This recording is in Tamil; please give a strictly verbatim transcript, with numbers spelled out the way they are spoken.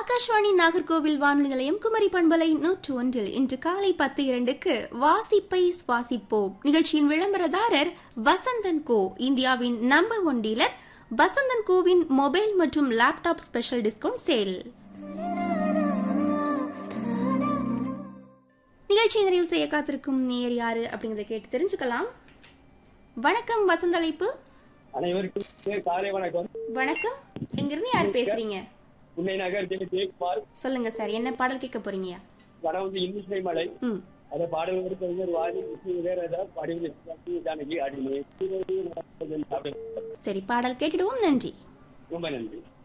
ஆகாஷ்வாணி நாகர்கோவில் வானொலி நிலையம் குமரி பண்பலை நூற்று ஒன்றில் இன்று காலை பத்து இரண்டுக்கு வாசிப்பை சுவாசிப்போம் நிகழ்ச்சியின் விளம்பரதாரர் வசந்தன் கோ. இந்தியாவின் number one dealer Vasanthan CoWIN mobile மற்றும் லேப்டாப் ஸ்பெஷல் டிஸ்கவுண்ட் சேல். நிகழ்ச்சியை நிறைவு செய்ய காத்திருக்கும் நேர் யாரு அப்படிங்கறத கேட்டு தெரிஞ்சுக்கலாம். வணக்கம் வசந்த அழைப்பு. அனைவருக்கும் காலை வணக்கம். வணக்கம். எங்கிருந்து யார் பேசுறீங்க? புன்னை நகர் ஜெயக்குமார். சொல்லுங்க சார், என்ன பாடல் கேட்க போறீங்க? படம் வந்து இன்னிசை மலை. அத பாடல் கவிஞர் வாதி சரி, பாடல் கேட்டுடுவோம். நன்றி. ரொம்ப நன்றி.